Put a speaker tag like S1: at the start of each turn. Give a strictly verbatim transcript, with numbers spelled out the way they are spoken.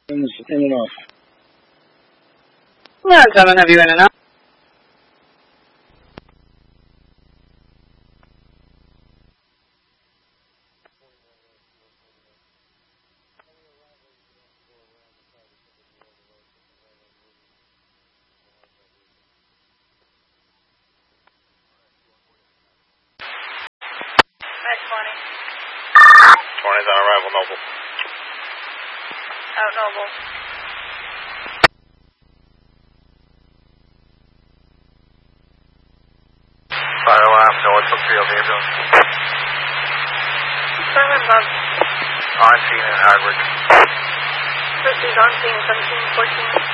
S1: In and off.
S2: Yeah, seven, have you in and out?
S3: twenty.
S4: twenty's on arrival, Noble.
S3: Out Noble.
S4: Fire alarm, Norfolk Field ambulance.
S3: Fireman's on.
S4: On scene in Hardwick.
S3: Christie's on scene, seventeen fourteen.